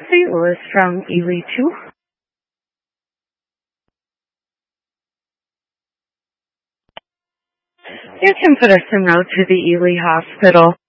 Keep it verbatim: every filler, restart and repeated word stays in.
Saint Louis from Ely two. You can put us en route to the Ely Hospital.